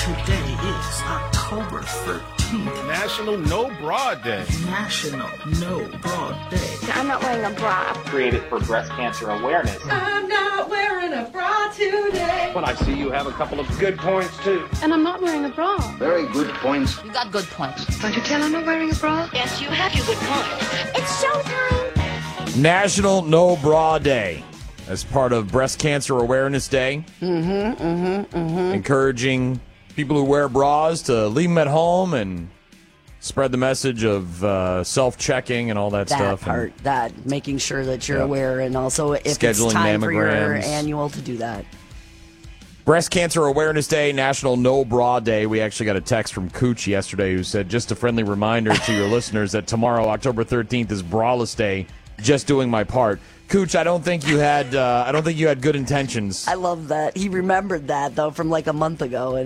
Today is October 13th. National No Bra Day. National No Bra Day. I'm not wearing a bra. Created for breast cancer awareness. I'm not wearing a bra today. But I see you have a couple of good points, too. And I'm not wearing a bra. Very good points. You got good points. Don't you tell I'm not wearing a bra? Yes, you have your good points. It's showtime. National No Bra Day. As part of Breast Cancer Awareness Day. Encouraging people who wear bras to leave them at home and spread the message of self-checking and all that stuff. That making sure that you're aware, and also if scheduling it's time for your mammograms. annual to do that. Breast Cancer Awareness Day, National No Bra Day. We actually got a text from Cooch yesterday who said, just a friendly reminder to your listeners that tomorrow, October 13th, is Braless Day. Just doing my part. Cooch, I don't think you had good intentions. I love that he remembered that though from like a month ago,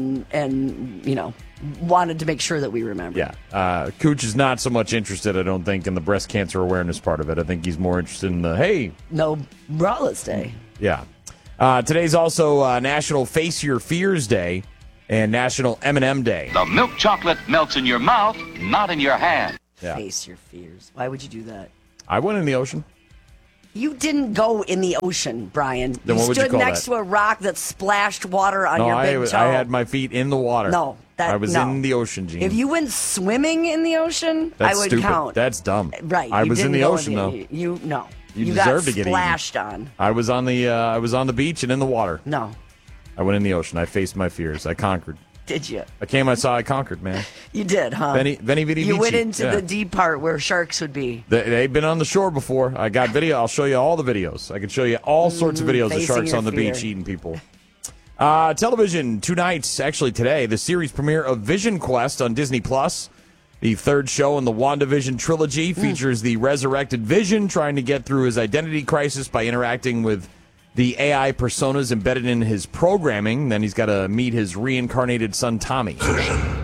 and you know, wanted to make sure that we remember. Yeah, Cooch is not so much interested, I don't think, in the breast cancer awareness part of it. I think he's more interested in the no braless day. Yeah, today's also National Face Your Fears Day and National M&M Day. The milk chocolate melts in your mouth, not in your hand. Yeah. Face your fears. Why would you do that? I went in the ocean. You didn't go in the ocean, Brian. Then you what would you stood call next that? to a rock that splashed water on your big toe. I had my feet in the water. No, I was in the ocean, Gene. If you went swimming in the ocean, That's I would stupid. count. That's dumb. Right. I you was in didn't the go ocean, though. You deserve got to get splashed on. I was on the beach and in the water. No. I went in the ocean. I faced my fears. I conquered. Did you? I came, I saw, I conquered, man. You did, huh? Veni Vidi You Vici. went into the deep part where sharks would be. They've been on the shore before. I got video. I'll show you all the videos. I can show you all sorts of videos of facing sharks your on the fear. beach eating people. Television, 2 nights, actually today, the series premiere of Vision Quest on Disney+. The third show in the WandaVision trilogy features the resurrected Vision trying to get through his identity crisis by interacting with the AI personas embedded in his programming. Then he's got to meet his reincarnated son, Tommy. Vision,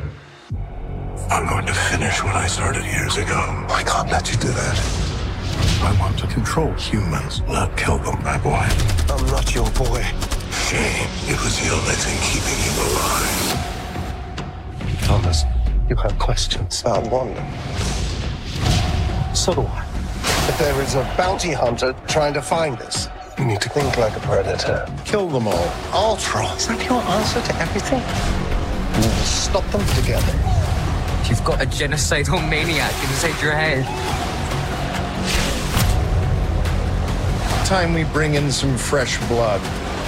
I'm going to finish what I started years ago. I can't let you do that. I want to control humans, not kill them, my boy. I'm not your boy. Shame. It was the only thing keeping you alive. Thomas, you have questions about Wanda. So do I. But there is a bounty hunter trying to find us. You need to Think like a predator. kill them all. Ultron. Is that your answer to everything? We will stop them together. You've got a genocidal maniac inside your head. Time we bring in some fresh blood.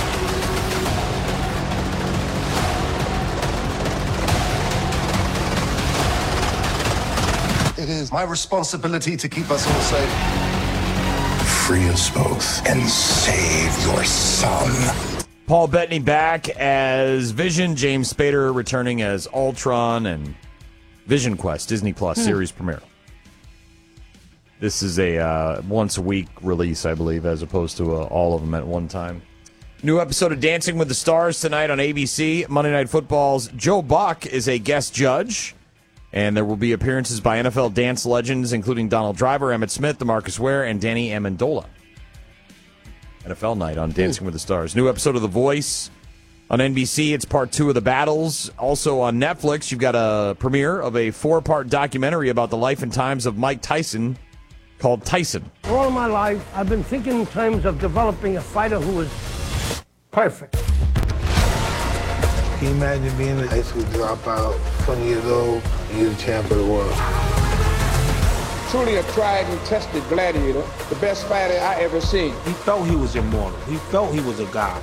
It is my responsibility to keep us all safe. Free us both and save your son. Paul Bettany back as Vision, James Spader returning as Ultron, and Vision Quest, Disney Plus series premiere. This is a once-a-week release, I believe, as opposed to all of them at one time. New episode of Dancing with the Stars tonight on ABC. Monday Night Football's Joe Buck is a guest judge, and there will be appearances by NFL dance legends, including Donald Driver, Emmitt Smith, DeMarcus Ware, and Danny Amendola. NFL night on Dancing with the Stars. New episode of The Voice on NBC. It's part 2 of The Battles. Also on Netflix, you've got a premiere of a 4-part documentary about the life and times of Mike Tyson called Tyson. All my life, I've been thinking in terms of developing a fighter who is perfect. Can you imagine being a high school dropout, 20 years old, and you're the champ of the world? Truly a tried and tested gladiator, the best fighter I ever seen. He felt he was immortal. He felt he was a god.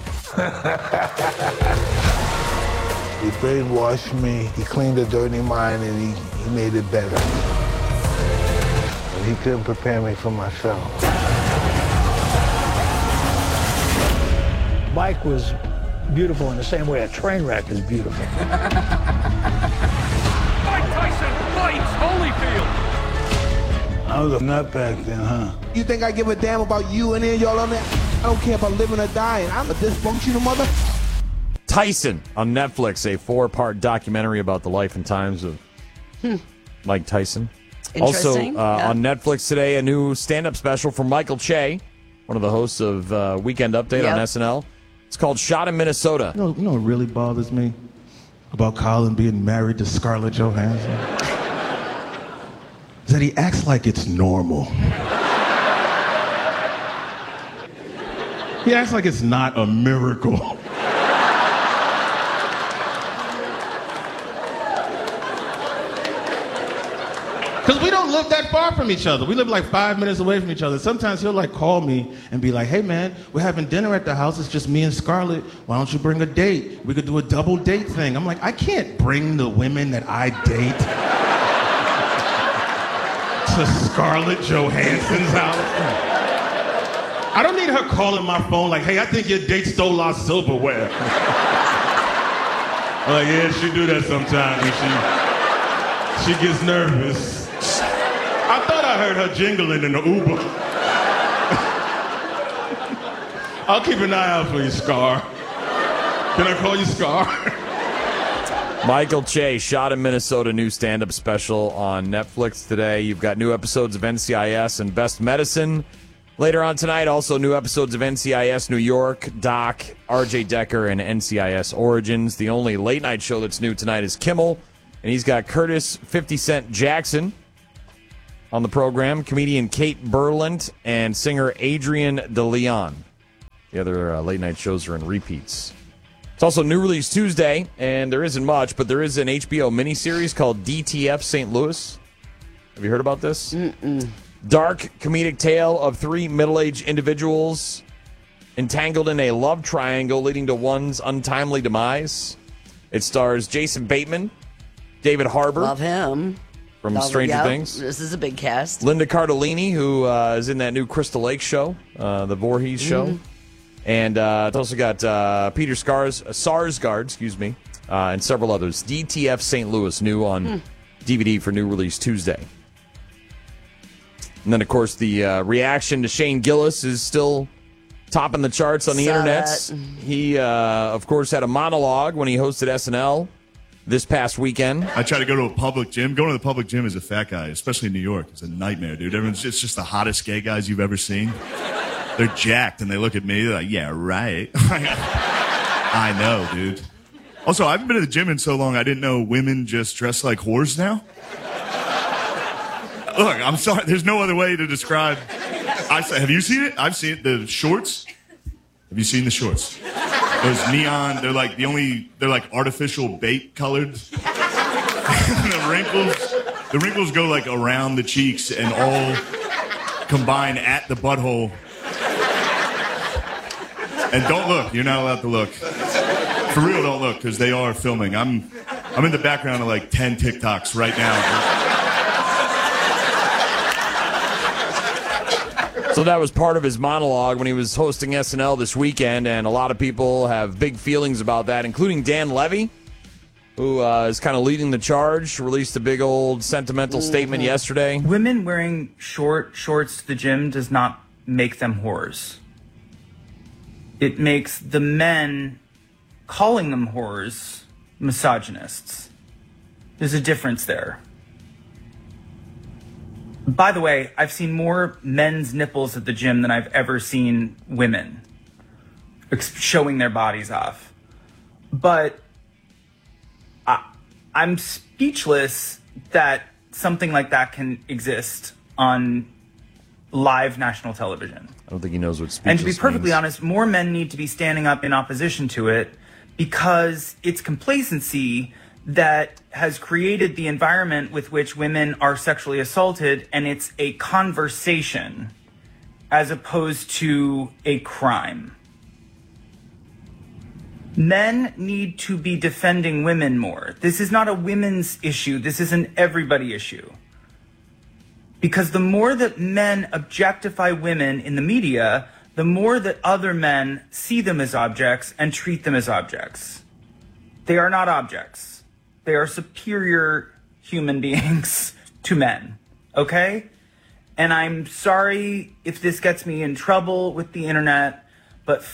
He brainwashed me, he cleaned a dirty mind, and he made it better. And he couldn't prepare me for myself. Mike was beautiful in the same way a train wreck is beautiful. Mike Tyson fights Holyfield. I was a nut back then, huh? You think I give a damn about you and then y'all on that? I don't care if I'm living or dying. I'm a dysfunctional mother. Tyson on Netflix, a 4-part documentary about the life and times of Mike Tyson. Also on Netflix today, a new stand-up special from Michael Che, one of the hosts of Weekend Update on SNL. It's called Shot in Minnesota. You know what really bothers me? about Colin being married to Scarlett Johansson is that he acts like it's normal. He acts like it's not a miracle. Because we don't live that far from each other. We live like 5 minutes away from each other. Sometimes he'll like call me and be like, hey man, we're having dinner at the house. It's just me and Scarlett. Why don't you bring a date? We could do a double date thing. I'm like, I can't bring the women that I date to Scarlett Johansson's house. I don't need her calling my phone like, hey, I think your date stole our silverware. I'm like, yeah, she do that sometimes when she gets nervous. I thought I heard her jingling in the Uber. I'll keep an eye out for you, Scar. Can I call you Scar? Michael Che shot in Minnesota, new stand-up special on Netflix today. You've got new episodes of NCIS and Best Medicine. Later on tonight, also new episodes of NCIS New York, Doc, RJ Decker, and NCIS Origins. The only late-night show that's new tonight is Kimmel, and he's got Curtis 50 Cent Jackson on the program, comedian Kate Berlant, and singer Adrian DeLeon. The other late-night shows are in repeats. It's also New Release Tuesday, and there isn't much, but there is an HBO miniseries called DTF St. Louis. Have you heard about this? Mm-mm. Dark comedic tale of three middle-aged individuals entangled in a love triangle leading to one's untimely demise. It stars Jason Bateman, David Harbour. Love him. From Stranger Things. This is a big cast. Linda Cardellini, who is in that new Crystal Lake show, the Voorhees show. And it's also got Peter Sarsgaard, and several others. DTF St. Louis, new on DVD for New Release Tuesday. And then, of course, the reaction to Shane Gillis is still topping the charts on the internet. He, of course, had a monologue when he hosted SNL this past weekend. I try to go to a public gym. Going to the public gym as a fat guy, especially in New York, is a nightmare, dude. It's just the hottest gay guys you've ever seen. They're jacked, and they look at me, they're like, yeah, right. I know, dude. Also, I haven't been to the gym in so long, I didn't know women just dress like whores now. Look, I'm sorry, there's no other way to describe. Have you seen it? I've seen it. The shorts. Have you seen the shorts? Those neon, they're like artificial bait colored. The wrinkles go like around the cheeks and all combine at the butthole. And don't look. You're not allowed to look. For real, don't look, because they are filming. I'm in the background of like 10 TikToks right now. So that was part of his monologue when he was hosting SNL this weekend, and a lot of people have big feelings about that, including Dan Levy, who is kind of leading the charge, released a big old sentimental statement yesterday. Women wearing shorts to the gym does not make them whores. It makes the men calling them whores misogynists. There's a difference there. By the way, I've seen more men's nipples at the gym than I've ever seen women showing their bodies off. But I'm speechless that something like that can exist on live national television. I don't think he knows what speechless And to be perfectly means. honest, more men need to be standing up in opposition to it, because it's complacency that has created the environment with which women are sexually assaulted, and it's a conversation as opposed to a crime. Men need to be defending women more. This is not a women's issue. This is an everybody issue. Because the more that men objectify women in the media, the more that other men see them as objects and treat them as objects. They are not objects. They are superior human beings to men, okay? And I'm sorry if this gets me in trouble with the internet, but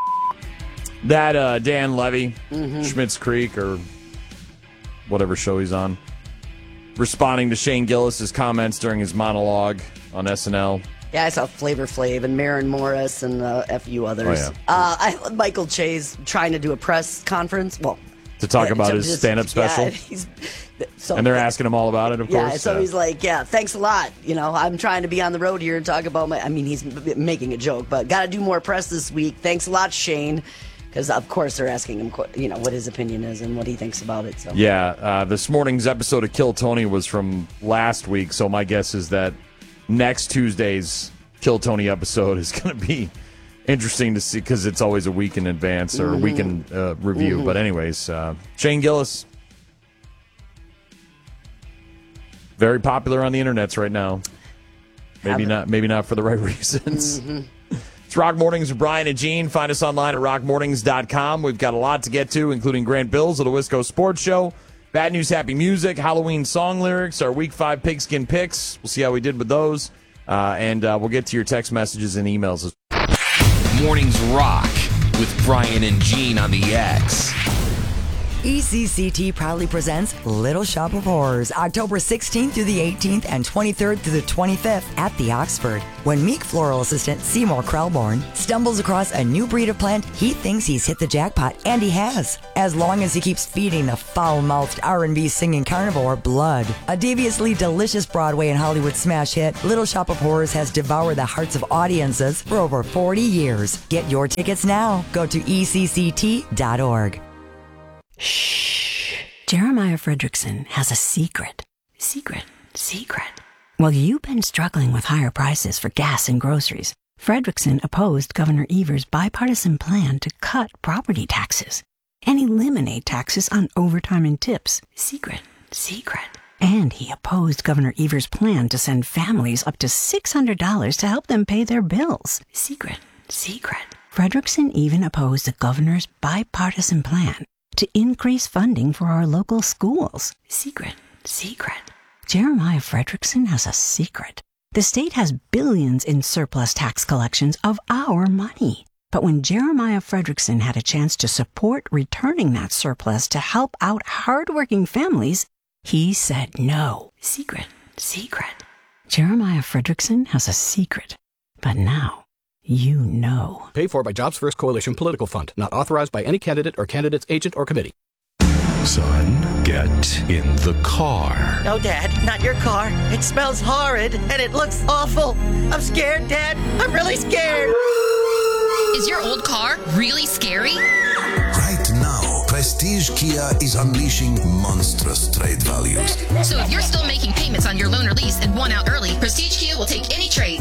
that Dan Levy, Schmitz Creek, or whatever show he's on, responding to Shane Gillis' comments during his monologue on SNL. Yeah, I saw Flavor Flav and Maren Morris and a few others. Oh, yeah. Michael Che's trying to do a press conference. Well, to talk about his stand-up special. And they're asking him all about it, of course. Yeah, so he's like, thanks a lot. I'm trying to be on the road here and talk about he's making a joke, but got to do more press this week. Thanks a lot, Shane. Because, of course, they're asking him, what his opinion is and what he thinks about it. So. Yeah, this morning's episode of Kill Tony was from last week, so my guess is that next Tuesday's Kill Tony episode is going to be interesting to see because it's always a week in advance or a week in review. But anyways, Shane Gillis, very popular on the internets right now. Maybe not for the right reasons. It's Rock Mornings with Brian and Gene. Find us online at rockmornings.com. We've got a lot to get to, including Grant Bills of the Wisco Sports Show, Bad News Happy Music, Halloween song lyrics, our Week 5 Pigskin Picks. We'll see how we did with those. And we'll get to your text messages and emails. Mornings Rock with Brian and Gene on the X. ECCT proudly presents Little Shop of Horrors, October 16th through the 18th and 23rd through the 25th at the Oxford. When meek floral assistant Seymour Krelborn stumbles across a new breed of plant, he thinks he's hit the jackpot, and he has, as long as he keeps feeding the foul-mouthed R&B singing carnivore blood. A deviously delicious Broadway and Hollywood smash hit, Little Shop of Horrors has devoured the hearts of audiences for over 40 years. Get your tickets now. Go to ECCT.org. Shh. Jeremiah Fredrickson has a secret. Secret. Well, you've been struggling with higher prices for gas and groceries. Fredrickson opposed Governor Evers' bipartisan plan to cut property taxes and eliminate taxes on overtime and tips. Secret. And he opposed Governor Evers' plan to send families up to $600 to help them pay their bills. Secret. Fredrickson even opposed the governor's bipartisan plan to increase funding for our local schools. Secret. Jeremiah Fredrickson has a secret. The state has billions in surplus tax collections of our money. But when Jeremiah Fredrickson had a chance to support returning that surplus to help out hardworking families, he said no. Secret. Jeremiah Fredrickson has a secret. But now, you know. Paid for by Jobs First Coalition Political Fund. Not authorized by any candidate or candidate's agent or committee. Son, get in the car. No, Dad, not your car. It smells horrid and it looks awful. I'm scared, Dad. I'm really scared. Is your old car really scary? Right now, Prestige Kia is unleashing monstrous trade values. So if you're still making payments on your loan or lease and want out early, Prestige Kia will take any trade.